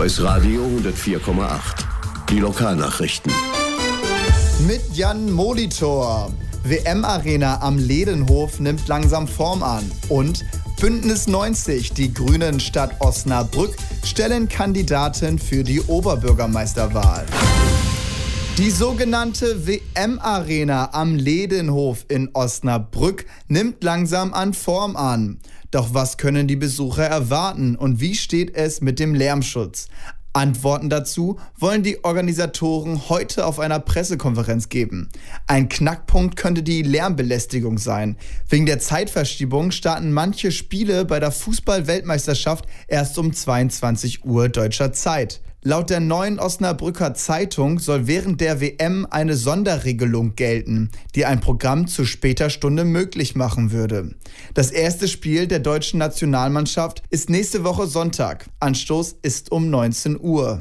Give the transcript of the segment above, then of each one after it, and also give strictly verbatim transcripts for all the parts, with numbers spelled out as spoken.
O S Radio hundertvier Komma acht. Die Lokalnachrichten. Mit Jan Molitor. W M-Arena am Ledenhof nimmt langsam Form an. Und Bündnis neunzig, die Grünen Stadt Osnabrück, stellen Kandidaten für die Oberbürgermeisterwahl. Die sogenannte W M-Arena am Ledenhof in Osnabrück nimmt langsam an Form an. Doch was können die Besucher erwarten und wie steht es mit dem Lärmschutz? Antworten dazu wollen die Organisatoren heute auf einer Pressekonferenz geben. Ein Knackpunkt könnte die Lärmbelästigung sein. Wegen der Zeitverschiebung starten manche Spiele bei der Fußball-Weltmeisterschaft erst um zweiundzwanzig Uhr deutscher Zeit. Laut der Neuen Osnabrücker Zeitung soll während der W M eine Sonderregelung gelten, die ein Programm zu später Stunde möglich machen würde. Das erste Spiel der deutschen Nationalmannschaft ist nächste Woche Sonntag. Anstoß ist um neunzehn Uhr.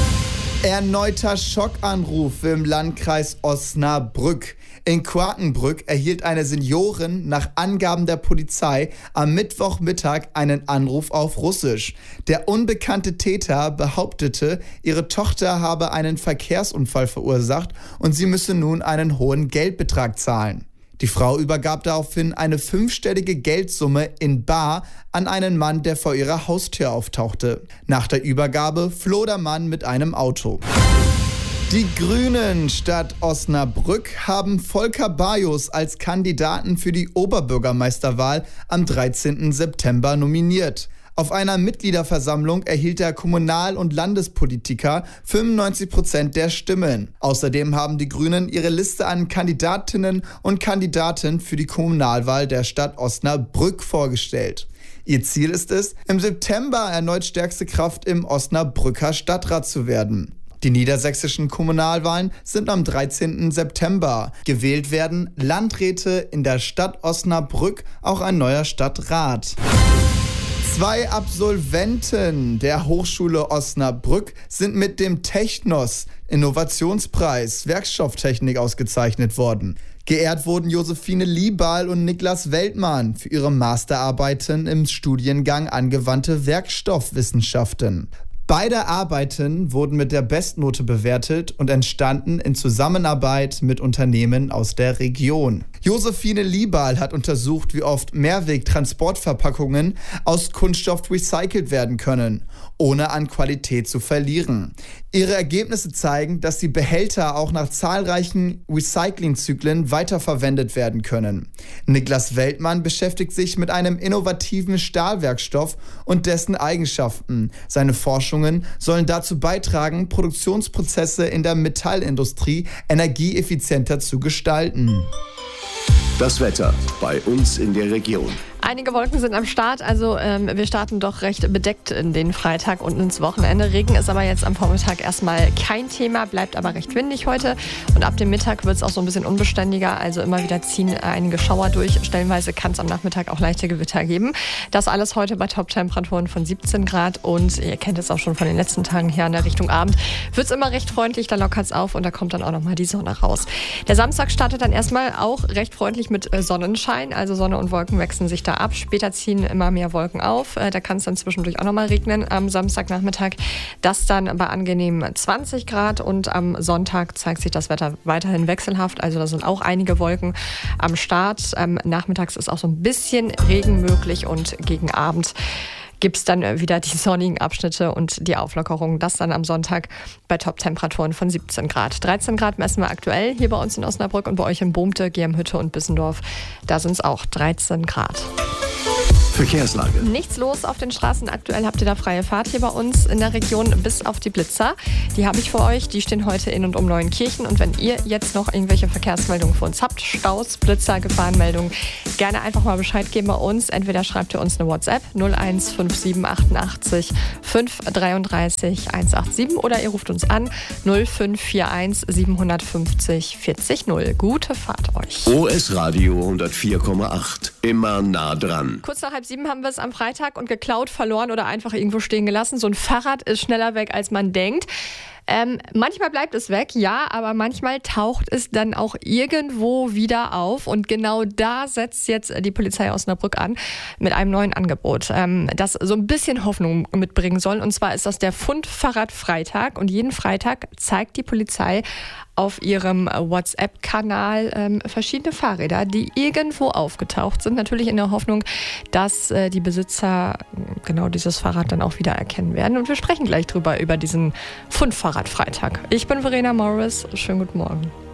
Erneuter Schockanruf im Landkreis Osnabrück. In Quakenbrück erhielt eine Seniorin nach Angaben der Polizei am Mittwochmittag einen Anruf auf Russisch. Der unbekannte Täter behauptete, ihre Tochter habe einen Verkehrsunfall verursacht und sie müsse nun einen hohen Geldbetrag zahlen. Die Frau übergab daraufhin eine fünfstellige Geldsumme in bar an einen Mann, der vor ihrer Haustür auftauchte. Nach der Übergabe floh der Mann mit einem Auto. Die Grünen Stadt Osnabrück haben Volker Bajos als Kandidaten für die Oberbürgermeisterwahl am dreizehnten September nominiert. Auf einer Mitgliederversammlung erhielt der Kommunal- und Landespolitiker fünfundneunzig Prozent der Stimmen. Außerdem haben die Grünen ihre Liste an Kandidatinnen und Kandidaten für die Kommunalwahl der Stadt Osnabrück vorgestellt. Ihr Ziel ist es, im September erneut stärkste Kraft im Osnabrücker Stadtrat zu werden. Die niedersächsischen Kommunalwahlen sind am dreizehnten September. Gewählt werden Landräte in der Stadt Osnabrück, auch ein neuer Stadtrat. Zwei Absolventen der Hochschule Osnabrück sind mit dem Technos Innovationspreis Werkstofftechnik ausgezeichnet worden. Geehrt wurden Josephine Liebal und Niklas Weltmann für ihre Masterarbeiten im Studiengang Angewandte Werkstoffwissenschaften. Beide Arbeiten wurden mit der Bestnote bewertet und entstanden in Zusammenarbeit mit Unternehmen aus der Region. Josephine Liebal hat untersucht, wie oft Mehrwegtransportverpackungen aus Kunststoff recycelt werden können, ohne an Qualität zu verlieren. Ihre Ergebnisse zeigen, dass die Behälter auch nach zahlreichen Recyclingzyklen weiterverwendet werden können. Niklas Weltmann beschäftigt sich mit einem innovativen Stahlwerkstoff und dessen Eigenschaften. Seine Forschungen sollen dazu beitragen, Produktionsprozesse in der Metallindustrie energieeffizienter zu gestalten. Das Wetter bei uns in der Region. Einige Wolken sind am Start, also ähm, wir starten doch recht bedeckt in den Freitag und ins Wochenende. Regen ist aber jetzt am Vormittag erstmal kein Thema, bleibt aber recht windig heute. Und ab dem Mittag wird es auch so ein bisschen unbeständiger, also immer wieder ziehen einige Schauer durch. Stellenweise kann es am Nachmittag auch leichte Gewitter geben. Das alles heute bei Top-Temperaturen von siebzehn Grad und ihr kennt es auch schon von den letzten Tagen her in der Richtung Abend. Wird es immer recht freundlich, da lockert es auf und da kommt dann auch nochmal die Sonne raus. Der Samstag startet dann erstmal auch recht freundlich mit Sonnenschein, also Sonne und Wolken wechseln sich da ab. Später ziehen immer mehr Wolken auf. Da kann es dann zwischendurch auch nochmal regnen am Samstagnachmittag. Das dann bei angenehmen zwanzig Grad und am Sonntag zeigt sich das Wetter weiterhin wechselhaft. Also da sind auch einige Wolken am Start. Ähm, nachmittags ist auch so ein bisschen Regen möglich und gegen Abend gibt es dann wieder die sonnigen Abschnitte und die Auflockerung. Das dann am Sonntag bei Top-Temperaturen von siebzehn Grad. dreizehn Grad messen wir aktuell hier bei uns in Osnabrück und bei euch in Bohmte, Germhütte und Bissendorf. Da sind es auch dreizehn Grad. Verkehrslage. Nichts los auf den Straßen. Aktuell habt ihr da freie Fahrt hier bei uns in der Region, bis auf die Blitzer. Die habe ich für euch. Die stehen heute in und um Neuenkirchen. Und wenn ihr jetzt noch irgendwelche Verkehrsmeldungen für uns habt, Staus, Blitzer, Gefahrenmeldungen, gerne einfach mal Bescheid geben bei uns. Entweder schreibt ihr uns eine WhatsApp null eins fünf sieben achtundachtzig fünf dreiunddreißig hundertsiebenundachtzig oder ihr ruft uns an null fünf vier eins siebenhundertfünfzig vierzig null. Gute Fahrt euch. O S Radio hundertvier Komma acht. Immer nah dran. Kurz nach halb sieben haben wir es am Freitag und geklaut, verloren oder einfach irgendwo stehen gelassen. So ein Fahrrad ist schneller weg, als man denkt. Ähm, manchmal bleibt es weg, ja, aber manchmal taucht es dann auch irgendwo wieder auf. Und genau da setzt jetzt die Polizei Osnabrück an mit einem neuen Angebot, ähm, das so ein bisschen Hoffnung mitbringen soll. Und zwar ist das der Fundfahrrad-Freitag. Und jeden Freitag zeigt die Polizei auf ihrem WhatsApp-Kanal ähm, verschiedene Fahrräder, die irgendwo aufgetaucht sind. Natürlich in der Hoffnung, dass äh, die Besitzer genau dieses Fahrrad dann auch wieder erkennen werden. Und wir sprechen gleich drüber, über diesen Fundfahrrad-Freitag. Ich bin Verena Morris. Schönen guten Morgen.